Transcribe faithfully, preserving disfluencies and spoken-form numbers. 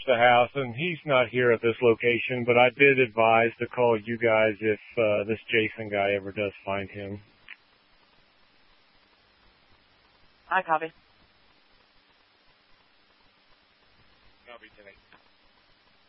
the house, and he's not here at this location, but I did advise to call you guys if uh, this Jason guy ever does find him. I copy. Copy, Jimmy.